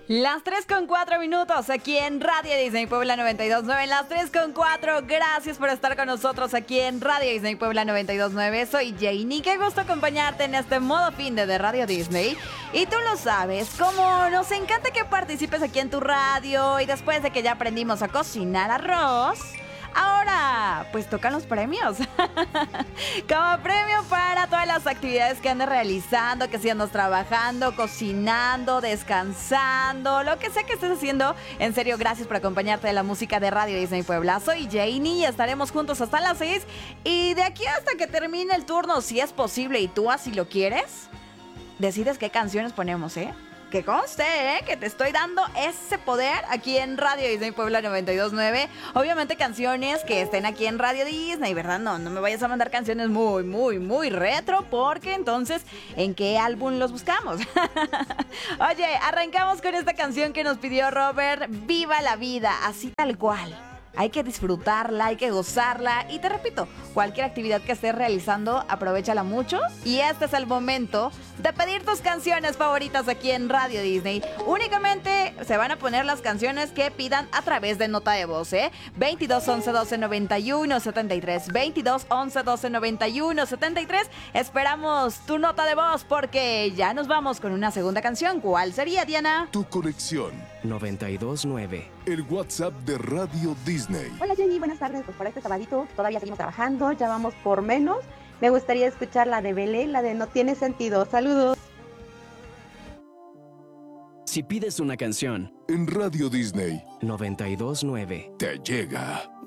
Las 3:04 aquí en Radio Disney Puebla 92.9. Las 3:04. Gracias por estar con nosotros aquí en Radio Disney Puebla 92.9. Soy Janie. Qué gusto acompañarte en este modo fin de Radio Disney. Y tú lo sabes, como nos encanta que participes aquí en tu radio. Y después de que ya aprendimos a cocinar arroz, ahora, pues tocan los premios. Como premio para todas las actividades que andes realizando, que si andas trabajando, cocinando, descansando, lo que sea que estés haciendo. En serio, gracias por acompañarte de la música de Radio Disney Puebla. Soy Janie y estaremos juntos hasta las 6. Y de aquí hasta que termine el turno, si es posible y tú así lo quieres, decides qué canciones ponemos, ¿eh? Que conste, que te estoy dando ese poder aquí en Radio Disney Puebla 92.9. Obviamente canciones que estén aquí en Radio Disney, ¿verdad? No me vayas a mandar canciones muy retro, porque entonces, ¿en qué álbum los buscamos? Oye, arrancamos con esta canción que nos pidió Robert, Viva la Vida, así tal cual. Hay que disfrutarla, hay que gozarla. Y te repito, cualquier actividad que estés realizando, aprovéchala mucho. Y este es el momento de pedir tus canciones favoritas aquí en Radio Disney. Únicamente se van a poner las canciones que pidan a través de nota de voz, 22 11 12 91 73. 22 11 12 91 73. Esperamos tu nota de voz porque ya nos vamos con una segunda canción. ¿Cuál sería, Diana? Tu conexión 92.9. El WhatsApp de Radio Disney. Hola Jenny, buenas tardes. Pues por este sabadito todavía seguimos trabajando, ya vamos por menos. Me gustaría escuchar la de Belé, la de No Tiene Sentido. Saludos. Si pides una canción, En Radio Disney 92.9. te llega.